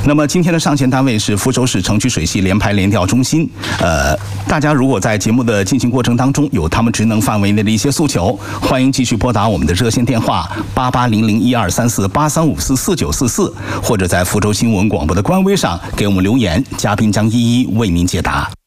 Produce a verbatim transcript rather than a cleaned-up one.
那么今天的上线单位是福州市城区水系联排联调中心。呃，大家如果在节目的进行过程当中有他们职能范围内的一些诉求，欢迎继续拨打我们的热线电话八八零零一二三四八三五四四九四四，或者在福州新闻广播的官微上给我们留言，嘉宾将一一为您解答。